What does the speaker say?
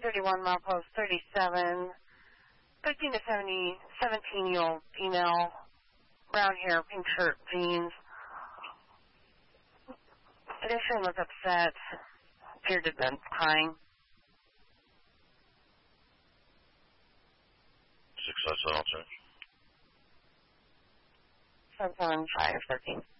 31 milepost 37, 13 to 17-year-old female, brown hair, pink shirt, jeans. Pedestrian was upset, appeared to have been crying. Success, I'll check. 77513.